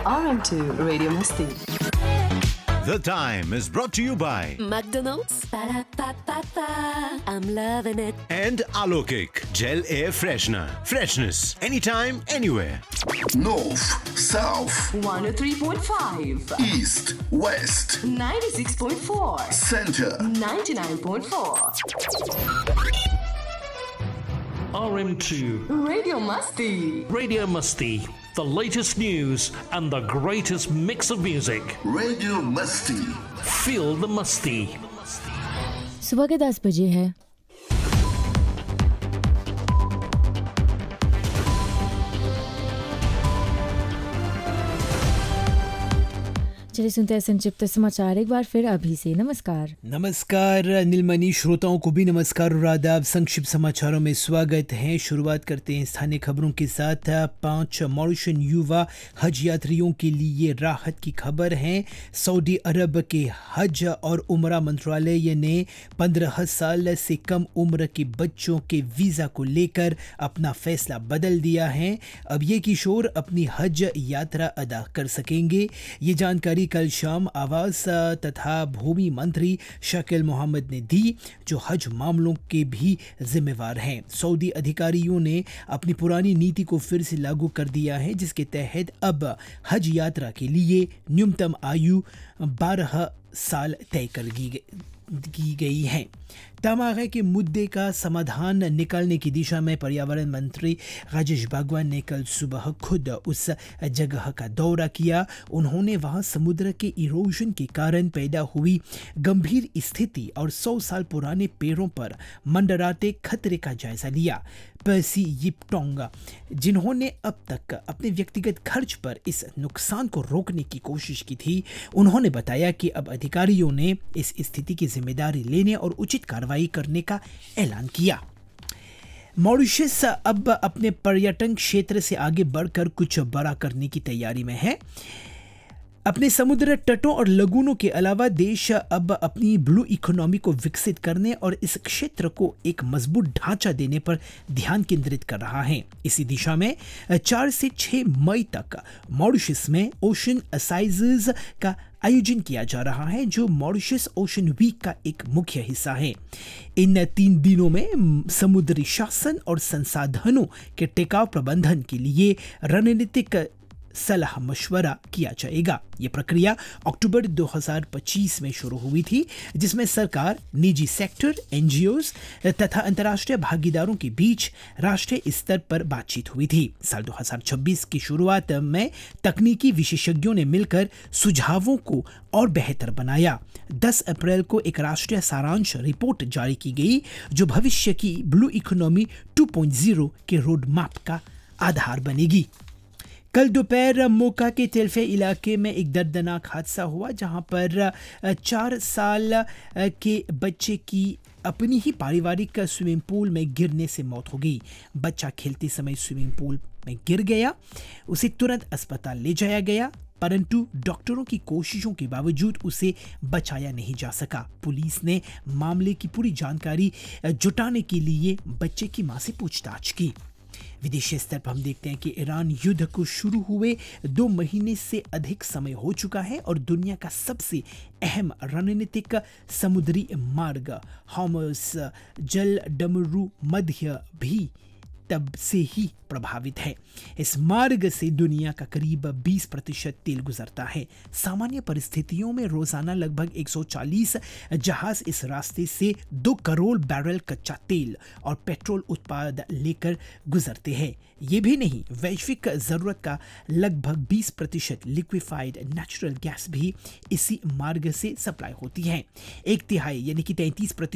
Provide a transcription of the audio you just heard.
RM2 Radio Masti. The Time is brought to you by McDonald's. Ba-da-ba-ba-ba. I'm loving it. and Alokik Gel Air Freshener. Freshness anytime, anywhere. North, South, 103.5, East, West, 96.4, Center. 99.4. RM2 Radio Masti. Radio Musty, the latest news and the greatest mix of music. Radio Musty. Feel the musty. सुबह के 10 बजे है। चलिए सुनते हैं संक्षिप्त समाचार एक बार फिर अभी से। नमस्कार नीलमणि, श्रोताओं को भी नमस्कार और आदाब। संक्षिप्त समाचारों में स्वागत है। शुरुआत करते हैं स्थानीय खबरों के साथ। 5 मॉरिशन युवा हज यात्रियों के लिए राहत की खबर है। सऊदी अरब के हज और उमरा मंत्रालय ने 15 साल से कम उम्र के बच्चों के वीज़ा को लेकर अपना फैसला बदल दिया है। अब ये किशोर अपनी हज यात्रा अदा कर सकेंगे। ये जानकारी कल शाम आवास तथा भूमि मंत्री शकील मोहम्मद ने दी, जो हज मामलों के भी जिम्मेवार हैं। सऊदी अधिकारियों ने अपनी पुरानी नीति को फिर से लागू कर दिया है, जिसके तहत अब हज यात्रा के लिए न्यूनतम आयु 12 साल तय कर की गई है। तमागे के मुद्दे का समाधान निकालने की दिशा में पर्यावरण मंत्री राजेश बागवान ने कल सुबह खुद उस जगह का दौरा किया। उन्होंने वहां समुद्र के इरोजन के कारण पैदा हुई गंभीर स्थिति और 100 साल पुराने पेड़ों पर मंडराते खतरे का जायजा लिया। पर्सी यिपटोंग, जिन्होंने अब तक अपने व्यक्तिगत खर्च पर इस नुकसान को रोकने की कोशिश की थी, उन्होंने बताया कि अब अधिकारियों ने इस स्थिति की जिम्मेदारी लेने और उचित कार्रवाई करने का ऐलान किया। मॉरिशस अब अपने पर्यटन क्षेत्र से आगे बढ़कर कुछ बड़ा करने की तैयारी में है। अपने समुद्र तटों और लगूनों के अलावा देश अब अपनी ब्लू इकोनॉमी को विकसित करने और इस क्षेत्र को एक मजबूत ढांचा देने पर ध्यान केंद्रित कर रहा है। इसी दिशा में 4 से 6 मई तक मॉरिशस में ओशन असाइजेज का आयोजन किया जा रहा है, जो मॉरिशस ओशन वीक का एक मुख्य हिस्सा है। इन 3 दिनों में समुद्री शासन और संसाधनों के टिकाऊ प्रबंधन के लिए रणनीतिक सलाह मशवरा किया जाएगा। ये प्रक्रिया अक्टूबर 2025 में शुरू हुई थी, जिसमें सरकार, निजी सेक्टर, एनजीओज तथा अंतर्राष्ट्रीय भागीदारों के बीच राष्ट्रीय स्तर पर बातचीत हुई थी। साल 2026 की शुरुआत में तकनीकी विशेषज्ञों ने मिलकर सुझावों को और बेहतर बनाया। 10 अप्रैल को एक राष्ट्रीय सारांश रिपोर्ट जारी की गई, जो भविष्य की ब्लू इकोनॉमी 2.0 के रोड मैप का आधार बनेगी। कल दोपहर मोका के तेलफे इलाके में एक दर्दनाक हादसा हुआ, जहां पर 4 साल के बच्चे की अपनी ही पारिवारिक स्विमिंग पूल में गिरने से मौत हो गई। बच्चा खेलते समय स्विमिंग पूल में गिर गया। उसे तुरंत अस्पताल ले जाया गया, परंतु डॉक्टरों की कोशिशों के बावजूद उसे बचाया नहीं जा सका। पुलिस ने मामले की पूरी जानकारी जुटाने के लिए बच्चे की मां से पूछताछ की। विदेशी स्तर पर हम देखते हैं कि ईरान युद्ध को शुरू हुए 2 महीने से अधिक समय हो चुका है और दुनिया का सबसे अहम रणनीतिक समुद्री मार्ग हॉर्मुज़ जल डमरू मध्य भी तब से ही प्रभावित है। इस मार्ग से दुनिया का करीब 20% तेल गुजरता है। सामान्य परिस्थितियों में रोजाना लगभग 140 जहाज इस रास्ते से 2 करोड़ बैरल कच्चा तेल और पेट्रोल उत्पाद लेकर गुजरते हैं। ये भी नहीं, वैश्विक जरूरत का लगभग 20% लिक्विफाइड नेचुरल गैस भी इसी मार्ग से सप्लाई होती है। 1/3 यानी कि 33%